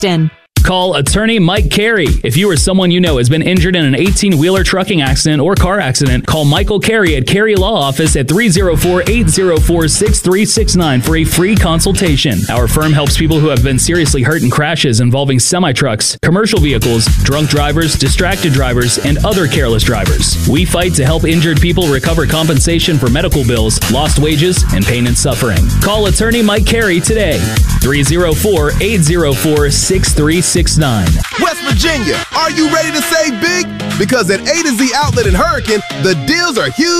Stockton. Call attorney Mike Carey. If you or someone you know has been injured in an 18-wheeler trucking accident or car accident, call Michael Carey at Carey Law Office at 304-804-6369 for a free consultation. Our firm helps people who have been seriously hurt in crashes involving semi-trucks, commercial vehicles, drunk drivers, distracted drivers, and other careless drivers. We fight to help injured people recover compensation for medical bills, lost wages, and pain and suffering. Call attorney Mike Carey today. 304-804-6369. West Virginia, are you ready to save big? Because at A to Z Outlet in Hurricane, the deals are huge